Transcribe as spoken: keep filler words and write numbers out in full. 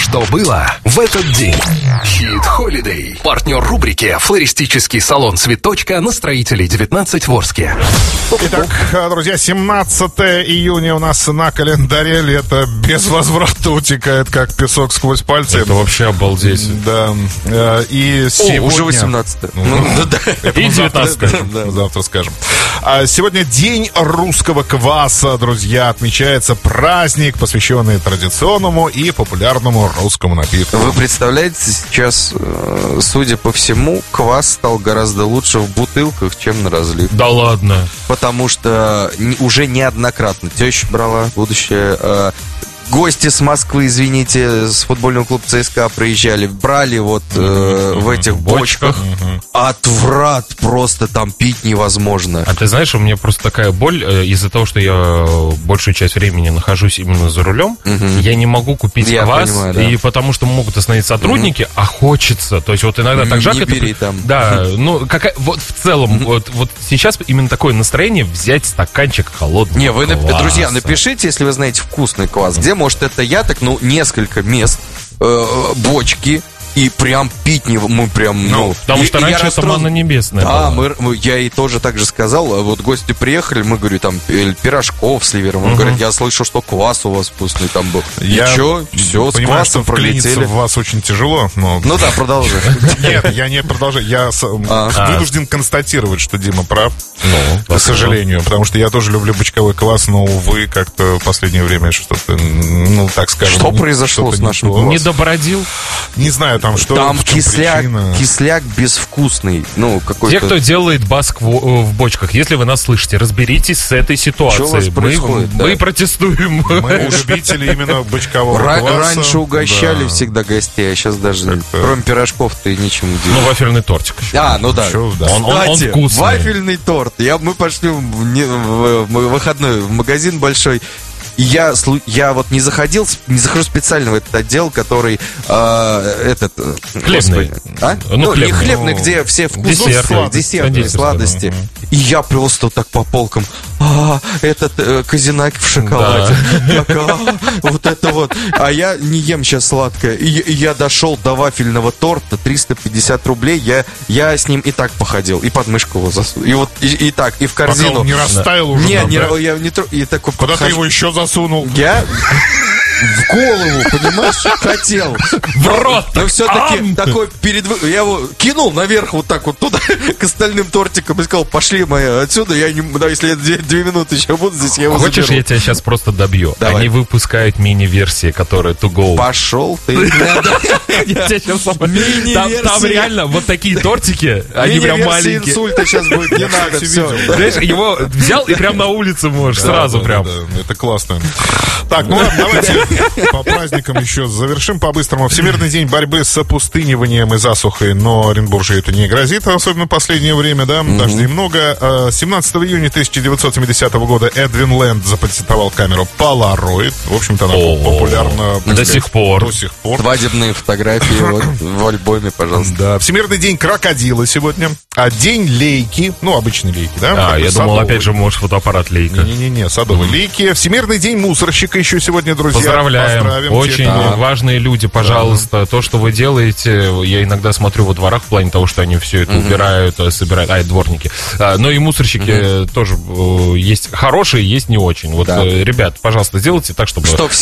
что было в этот день. Хит Холидей. Партнер рубрики «Флористический салон Цветочка» на Строителей девятнадцать в Орске. Итак, друзья, семнадцатое июня у нас на календаре. Лето без возврата утекает, как песок сквозь пальцы. Это вообще обалдеть. Да. И сегодня... О, уже восемнадцатое. Ну, И девятнадцатое. Завтра скажем. А сегодня день русского кваса, друзья. Отмечается праздник, посвященный традиционному и популярному русскому напитку. Вы представляете, сейчас, судя по всему, квас стал гораздо лучше в бутылках, чем на разлив. Да ладно. Потому что уже неоднократно теща брала, будущее... Гости с Москвы, извините, с футбольного клуба ЦСКА приезжали, брали вот э, в этих бочках. Отврат, просто там пить невозможно. А ты знаешь, у меня просто такая боль э, из-за того, что я большую часть времени нахожусь именно за рулем. Угу. Я не могу купить Я квас, понимаю, да. и потому что могут остановить сотрудники, угу. а хочется. То есть вот иногда так жарко. Не бери ты... там. Да, ну какая, вот в целом, вот, вот сейчас именно такое настроение взять стаканчик холодного Не, вы, кваса. друзья, напишите, если вы знаете вкусный квас. Где, может, это я, так, ну, несколько мест, э, бочки, и прям пить не... Мы прям, ну... ну потому и, что и раньше это расстроен... манна небесная Да, была. мы, я и тоже так же сказал. Вот гости приехали, мы, говорю, там, пирожков с ливером. Он угу. говорит, я слышу, что квас у вас вкусный там был. Я и чё? Все, с понимаю, квасом что вклиниться пролетели. в вас очень тяжело, но... Ну да, продолжай. Нет, я не продолжаю. Я с- А. вынужден констатировать, что Дима прав. Ну, К сожалению, потому что я тоже люблю бочковой квас, но, увы, как-то в последнее время что-то, ну, так скажем... Что не- произошло что-то с не нашим то. квасом? Не добродил. Не знаю, там что, Там в чем кисляк, причина. кисляк безвкусный. Ну, какой-то... Те, кто делает баск в, в бочках, если вы нас слышите, разберитесь с этой ситуацией. Что у вас мы, происходит, мы да? протестуем. Мы любители именно бочкового Ра- кваса. Раньше угощали Да. всегда гостей, а сейчас даже Как-то- кроме пирожков-то и ничему Ну, делать. вафельный тортик еще. А, ну да. Чё, да. Он- он- он Кстати, вкусный. вафельный торт. Я, мы пошли в, не- в- в выходной в магазин большой. И я, слу- я вот не заходил, с- не захожу специально в этот отдел, который э, этот... э, Хлебный. господи, а? Ну, Ну, не хлебный. хлебный, Ну, где все вкусные десерты. сладости, десерты, Кондитерские, сладости. И я просто вот так по полкам. А, этот э, казинак в шоколаде. Какао, вот это вот. А я не ем сейчас сладкое. И, и я дошел до вафельного торта, триста пятьдесят рублей. Я, я с ним и так походил, и под мышку его засунул. И вот и, и так, и в Пока корзину. он не растаял уже. Не, там, не, да? я не тру- и такой Куда ты подхожу. его еще засунул? Я в голову, понимаешь, хотел. В рот! Но все-таки Ам! такой перед... вы- Я его кинул наверх вот так вот туда, к остальным тортикам, и сказал, пошли моя отсюда, я не... Да, если я две, две минуты еще буду здесь, я его Хочешь, заберу. я тебя сейчас просто добью? Давай. Они выпускают мини-версии, которые to go. Пошел ты. Я тебя сейчас сам- Там Мини-версии. там реально вот такие тортики, они прям Мини-версия маленькие. инсульта сейчас будет, не надо, кстати, все. видел. Знаешь, его взял и прям на улице можешь, Да, сразу да, прям. да, да, это классно. Так, ну ладно, давайте по праздникам еще завершим по-быстрому. Всемирный день борьбы с опустыниванием и засухой, но Оренбуржью это не грозит, особенно в последнее время, да, дождей много. семнадцатого июня тысяча девятьсот семидесятого года Эдвин Лэнд запатентовал камеру Polaroid. В общем-то, она О, популярна так до сказать, сих пор. До сих пор. Свадебные фотографии вот в альбоме, пожалуйста. Да, Всемирный день крокодила сегодня. А день лейки, ну, обычной лейки, да? А, Как бы я думал, садовой. опять же, может, фотоаппарат лейка. Не-не-не, садовой лейки. Всемирный день мусорщика еще сегодня, друзья. Поздравляем. Поздравим Очень тех, кто- важные люди, пожалуйста. То, что вы делаете, я иногда смотрю во дворах в плане того, что они все это убирают, э, собирают. А, это дворники. А, но и мусорщики э, тоже э, есть хорошие, есть не очень. Вот, Да. э, ребят, пожалуйста, сделайте так, чтобы... Что